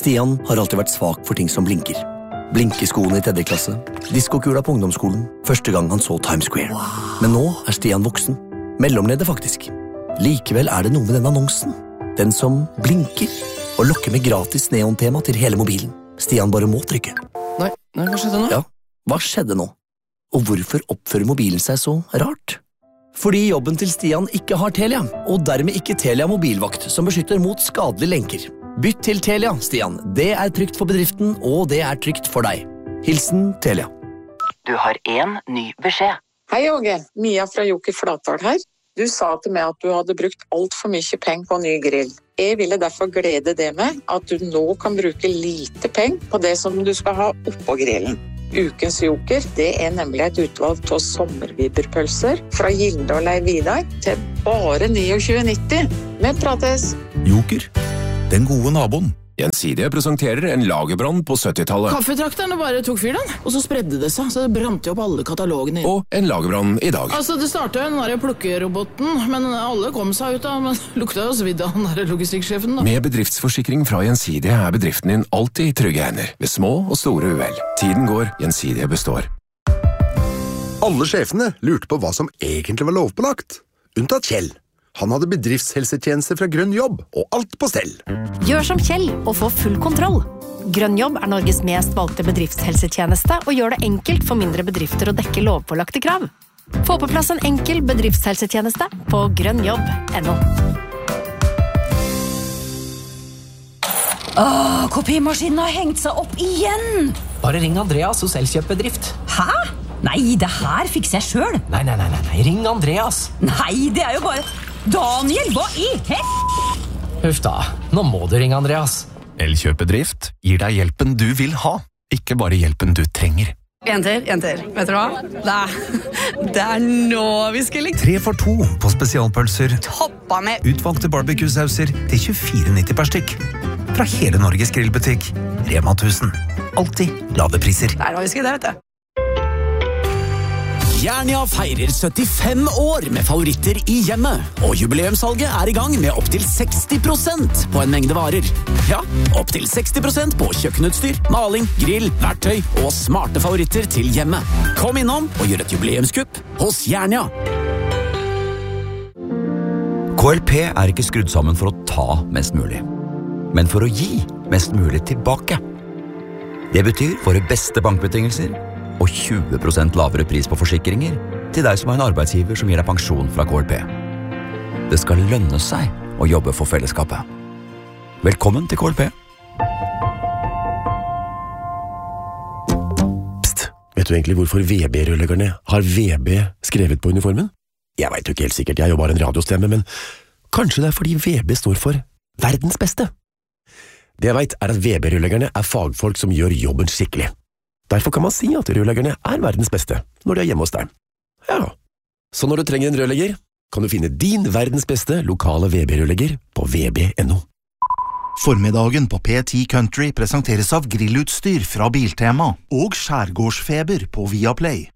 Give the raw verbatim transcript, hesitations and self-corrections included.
Stian har alltid vært svak for ting som blinker. Blinkeskoene i tredje klasse, diskokula på ungdomsskolen, første gang han så Times Square. Men nå er Stian voksen. Mellomleder faktisk. Likevel er det noe med den annonsen. Den som blinker og lokker med gratis neontema til hele mobilen. Stian bare må trykke. Nei, nei, hva skjedde nå? Ja, hva skjedde nå? Og hvorfor oppfører mobilen seg så rart? Fordi jobben til Stian ikke har Telia, og dermed ikke Telia mobilvakt som beskytter mot skadelige lenker. Bytt til Telia, Stian. Det er trygt for bedriften, og det er trygt for deg. Hilsen Telia. Du har en ny beskjed. Hei, Åge. Mia fra Joker Flatdal her. Du sa til meg at du hadde brukt alt for mye penger på ny grill. Jeg ville derfor glede det med at du nå kan bruke lite penger på det som du skal ha oppå grillen. Ukens Joker, det er nemlig et utvalg av sommerviberpølser fra Gildal og Vidar til bare tjueni nitti. Vi prates! Joker, den gode naboen. Gjensidige presenterer en lagerbrann på syttitallet. Kaffetrakterne bare tok fyr den, og så spredde det seg, så det brant jo opp alle katalogene. Og en lagerbrann i dag. Altså, det startet jo den der plukkeroboten, men alle kom seg ut av, men lukta jo svidd av den der logistikksjefen da. Med bedriftsforsikring fra Gjensidige er bedriften din alltid i trygge hender, ved små og store uhell. Tiden går, Gjensidige består. Alle sjefene lurte på hva som egentlig var lovpålagt. Unntatt Kjell. Han hadde bedriftshelsetjenester fra Grønn Jobb, og alt på stell. Gjør som Kjell og få full kontroll. Grønn Jobb er Norges mest valgte bedriftshelsetjeneste og gjør det enkelt for mindre bedrifter å dekke lovpålagte krav. Få på plass en enkel bedriftshelsetjeneste på grønnjobb punktum no. Åh, kopimaskinen har hengt seg opp igjen! Bare ring Andreas hos Elkjøp-bedrift. Hæ? Nei, det her fikser jeg selv. Nei, nei, nei, nei, ring Andreas. Nei, det er jo bare... Daniel, hva i hel... Huff da, nå må du ringe Andreas. Elkjøp-bedrift gir deg hjelpen du vil ha, ikke bare hjelpen du trenger. Jenter, jenter, vet dere hva? Det er, det er nå vi skal like. Tre for to på spesialpølser. Toppa med. Utvalgte barbecue-sauser til tjuefire nitti per stykk. Fra hele Norges grillbutikk. Rema tusen. Alltid lave priser. Det er nå vi skal det, vet du. Jernia feirer syttifem år med favoritter i hjemmet, og jubileumssalget er i gang med opp til seksti prosent på en mengde varer. Ja, opp til seksti prosent på kjøkkenutstyr, maling, grill, verktøy og smarte favoritter til hjemmet. Kom innom og gjør et jubileumskupp hos Jernia. K L P er ikke skrudd sammen for å ta mest mulig, men for å gi mest mulig tilbake. Det betyr våre beste bankbetingelser og tjue prosent lavere pris på forsikringer til deg som har en arbeidsgiver som gir deg pensjon fra K L P. Det skal lønne seg å jobbe for fellesskapet. Velkommen til K L P. Psst, vet du egentlig hvorfor V B-rørleggerne har V B skrevet på uniformen? Jeg vet jo ikke helt sikkert, jeg er jo bare en radiostemme, men kanskje det er fordi V B står for verdens beste. Det jeg vet er at V B-rørleggerne er fagfolk som gjør jobben skikkelig. Derfor kan man si at rørleggerne er verdens beste når de er hjemme hos deg. Ja, så når du trenger en rørlegger, kan du finne din verdens beste lokale V B-rørlegger på v b punktum no. Formiddagen på P ti Country presenteres av grillutstyr fra Biltema og Skjærgårdsfeber på Viaplay.